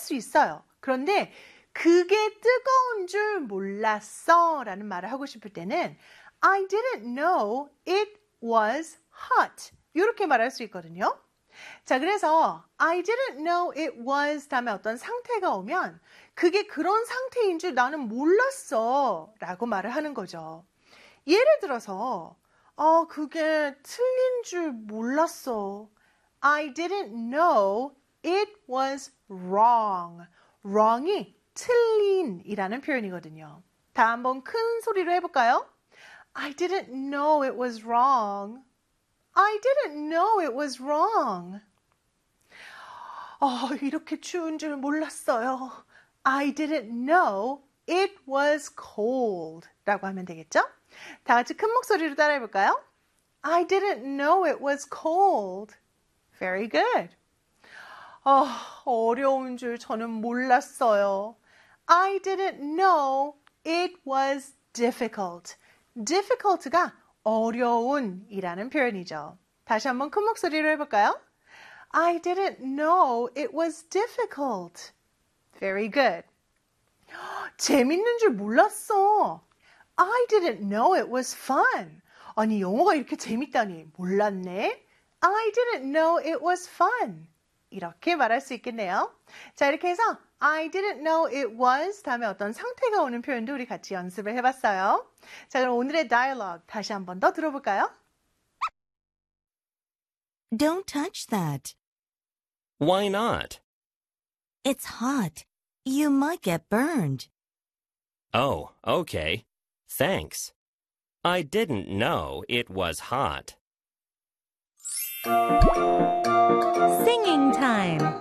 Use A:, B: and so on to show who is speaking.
A: 수 있어요. 그런데 그게 뜨거운 줄 몰랐어 라는 말을 하고 싶을 때는 I didn't know it was hot. 이렇게 말할 수 있거든요. 자, 그래서 I didn't know it was 다음에 어떤 상태가 오면 그게 그런 상태인 줄 나는 몰랐어 라고 말을 하는 거죠. 예를 들어서 그게 틀린 줄 몰랐어. I didn't know it was wrong. wrong이 틀린이라는 표현이거든요. 다 한번 큰 소리로 해볼까요? I didn't know it was wrong. I didn't know it was wrong. 이렇게 추운 줄 몰랐어요. I didn't know it was cold. 라고 하면 되겠죠? 다 같이 큰 목소리로 따라해볼까요? I didn't know it was cold. Very good. 어려운 줄 저는 몰랐어요. I didn't know it was difficult. difficult가 어려운이라는 표현이죠. 다시 한번 큰 목소리로 해볼까요? I didn't know it was difficult. Very good. 재밌는 줄 몰랐어. I didn't know it was fun. 아니, 영어가 이렇게 재밌다니 몰랐네. I didn't know it was fun. 이렇게 말할 수 있겠네요. 자, 이렇게 해서 I didn't know it was 다음에 어떤 상태가 오는 표현도 우리 같이 연습을 해봤어요. 자, 그럼 오늘의 dialogue 다시 한 번 더 들어볼까요?
B: Don't touch that.
C: Why not?
B: It's hot. You might get burned.
C: Oh, okay. Thanks. I didn't know it was hot.
D: Singing time.